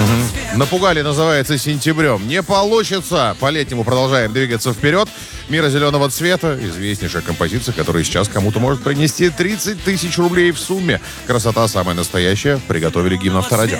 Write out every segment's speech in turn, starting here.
Напугали, называется, сентябрем. Не получится. По-летнему продолжаем двигаться вперед. «Мира зеленого цвета» — известнейшая композиция, которая сейчас кому-то может принести 30 тысяч рублей в сумме. Красота самая настоящая. Приготовили гимн Авторадио.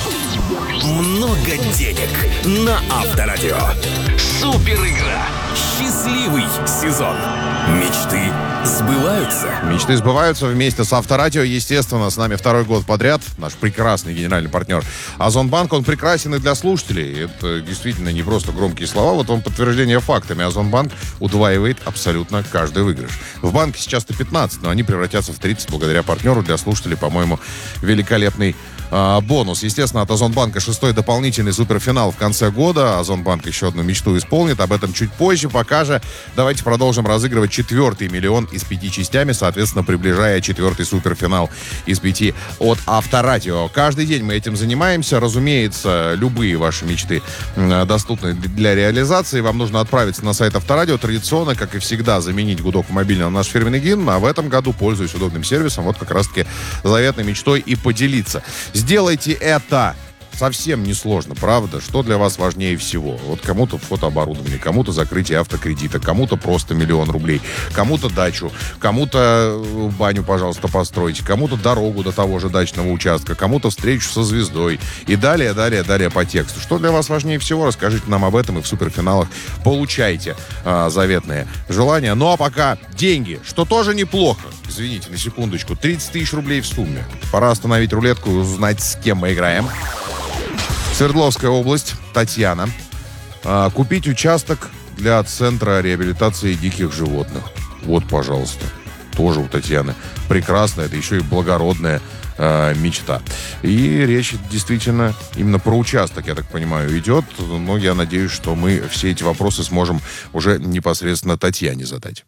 Много денег на Авторадио. Супер игра. Счастливый сезон. Мечты сбываются. Мечты сбываются вместе с Авторадио. Естественно, с нами второй год подряд наш прекрасный генеральный партнер Озонбанк. Он прекрасен и для слушателей. Это действительно не просто громкие слова. Вот вам подтверждение фактами. Озонбанк удваивает абсолютно каждый выигрыш. В банке сейчас-то 15, но они превратятся в 30 благодаря партнеру. Для слушателей, по-моему, великолепный бонус. Естественно, от Озонбанка 6-й дополнительный суперфинал в конце года. Озонбанк еще одну мечту исполнит. Об этом чуть позже. Пока же давайте продолжим разыгрывать 4-й миллион из 5 частями, соответственно, приближая 4-й суперфинал из 5 от Авторадио. Каждый день мы этим занимаемся. Разумеется, любые ваши мечты доступны для реализации. Вам нужно отправиться на сайт Авторадио. Традиционно, как и всегда, заменить гудок мобильного на наш фирменный гимн. А в этом году, пользуясь удобным сервисом, вот как раз-таки заветной мечтой и поделиться. Сделайте это. Совсем несложно, правда? Что для вас важнее всего? Вот кому-то фотооборудование, кому-то закрытие автокредита, кому-то просто 1 000 000 рублей, кому-то дачу, кому-то баню, пожалуйста, постройте, кому-то дорогу до того же дачного участка, кому-то встречу со звездой. И далее по тексту. Что для вас важнее всего? Расскажите нам об этом, и в суперфиналах получайте заветные желания. Ну а пока деньги, что тоже неплохо. Извините, на секундочку. 30 тысяч рублей в сумме. Пора остановить рулетку и узнать, с кем мы играем. Свердловская область, Татьяна. Купить участок для Центра реабилитации диких животных. Вот, пожалуйста. Тоже у Татьяны. Прекрасно, это еще и благородная мечта. И речь действительно именно про участок, я так понимаю, идет. Но я надеюсь, что мы все эти вопросы сможем уже непосредственно Татьяне задать.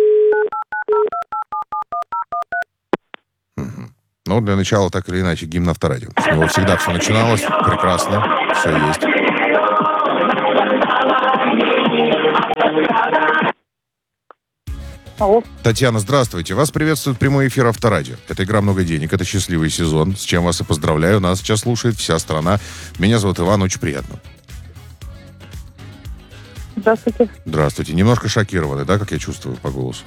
Но для начала, так или иначе, гимн Авторадио. С него всегда все начиналось. Прекрасно. Все есть. Алло. Татьяна, здравствуйте. Вас приветствует прямой эфир Авторадио. Это игра «Много денег», это счастливый сезон. С чем вас и поздравляю. Нас сейчас слушает вся страна. Меня зовут Иван, очень приятно. Здравствуйте. Здравствуйте. Немножко шокированы, да, как я чувствую по голосу?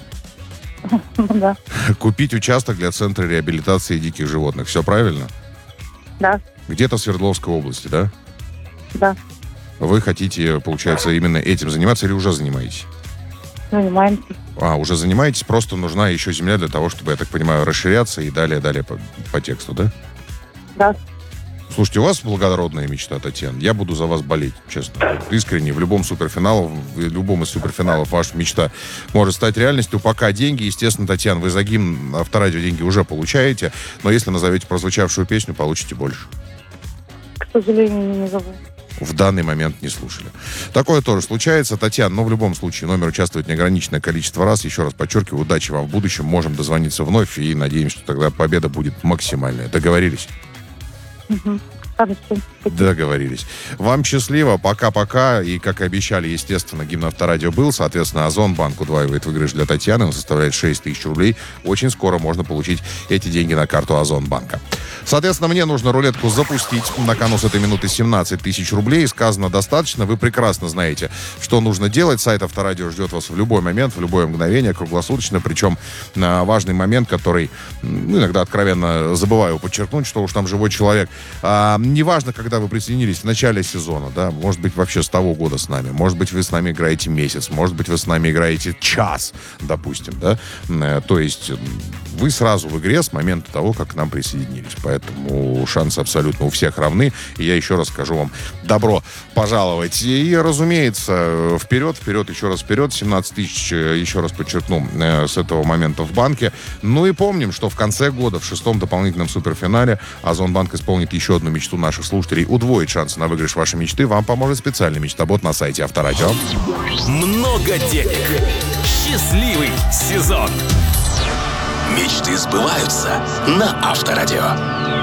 Да. Купить участок для Центра реабилитации диких животных. Все правильно? Да. Где-то в Свердловской области, да? Да. Вы хотите, получается, именно этим заниматься или уже занимаетесь? Занимаемся. Уже занимаетесь, просто нужна еще земля для того, чтобы, я так понимаю, расширяться и далее по тексту, да? Да. Слушайте, у вас благородная мечта, Татьяна. Я буду за вас болеть, честно. Искренне. В любом суперфинале, в любом из суперфиналов ваша мечта может стать реальностью. Пока деньги, естественно, Татьяна, вы за гимн Авторадио деньги уже получаете, но если назовете прозвучавшую песню, получите больше. К сожалению, не назову. В данный момент не слушали. Такое тоже случается, Татьяна, но в любом случае номер участвует неограниченное количество раз. Еще раз подчеркиваю, удачи вам в будущем. Можем дозвониться вновь и надеемся, что тогда победа будет максимальная. Договорились? Угу. Хорошо. Договорились. Вам счастливо. Пока-пока. И, как и обещали, естественно, гимн Авторадио был. Соответственно, Озонбанк удваивает выигрыш для Татьяны. Он составляет 6 тысяч рублей. Очень скоро можно получить эти деньги на карту Озонбанка. Соответственно, мне нужно рулетку запустить. На кону с этой минуты 17 тысяч рублей. Сказано достаточно. Вы прекрасно знаете, что нужно делать. Сайт Авторадио ждет вас в любой момент, в любое мгновение, круглосуточно. Причем важный момент, который иногда откровенно забываю подчеркнуть, что уж там живой человек. Неважно, когда вы присоединились в начале сезона, да, может быть, вообще с того года с нами, может быть, вы с нами играете месяц, может быть, вы с нами играете час, допустим, да, то есть вы сразу в игре с момента того, как к нам присоединились, поэтому шансы абсолютно у всех равны, и я еще раз скажу вам добро пожаловать, и, разумеется, вперед, еще раз вперед, 17 тысяч, еще раз подчеркну, с этого момента в банке, ну и помним, что в конце года, в 6-м дополнительном суперфинале, Озонбанк исполнит еще одну мечту наших слушателей, удвоить шансы на выигрыш вашей мечты. Вам поможет специальный мечтобот на сайте Авторадио. Много денег. Счастливый сезон. Мечты сбываются на Авторадио.